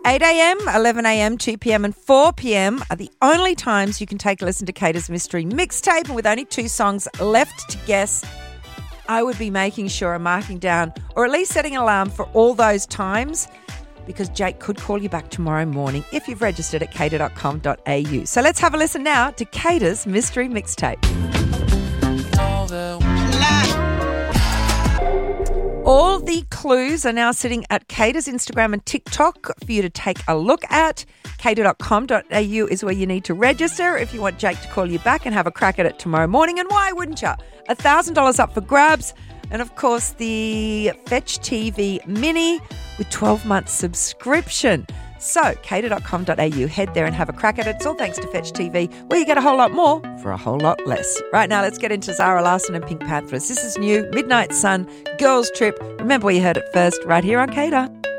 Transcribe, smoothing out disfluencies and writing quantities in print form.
8 a.m, 11 a.m, 2 p.m. and 4 p.m. are the only times you can take a listen to Cater's Mystery Mixtape. And with only 2 songs left to guess, I would be making sure I'm marking down or at least setting an alarm for all those times, because Jake could call you back tomorrow morning if you've registered at cater.com.au. So let's have a listen now to Cater's Mystery Mixtape. All the clues are now sitting at Cater's Instagram and TikTok for you to take a look at. Cater.com.au is where you need to register if you want Jake to call you back and have a crack at it tomorrow morning. And why wouldn't you? $1,000 up for grabs. And, of course, the Fetch TV Mini with 12 months subscription. So, cater.com.au, head there and have a crack at it. It's all thanks to Fetch TV, where you get a whole lot more for a whole lot less. Right now, let's get into Zara Larsson and Pink Panthers. This is new, Midnight Sun, Girls Trip. Remember where you heard it first, right here on Cater.